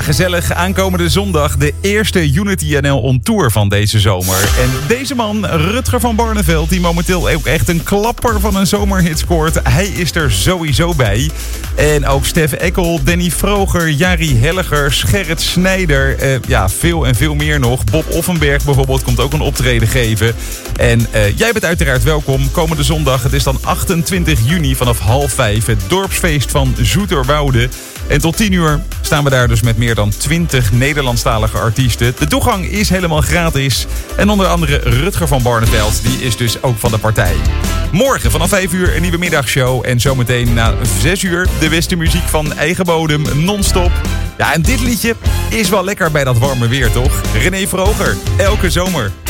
gezellig. Aankomende zondag de eerste Unity NL On Tour van deze zomer. En deze man, Rutger van Barneveld, die momenteel ook echt een klapper van een zomerhit scoort. Hij is er sowieso bij. En ook Stef Eckel, Danny Vroger, Jari Helliger, Gerrit Snijder. Veel en veel meer nog. Bob Offenberg bijvoorbeeld komt ook een optreden geven. En jij bent uiteraard welkom. Komende zondag, het is dan 28 juni vanaf 4:30. Het dorpsfeest van Zoeterwoude. En tot 10 uur staan we daar dus met meer dan 20 Nederlandstalige artiesten. De toegang is helemaal gratis. En onder andere Rutger van Barneveld, die is dus ook van de partij. Morgen vanaf 5 uur een nieuwe middagshow. En zometeen na 6 uur de beste muziek van eigen bodem, non-stop. Ja, en dit liedje is wel lekker bij dat warme weer, toch? René Vroger, elke zomer.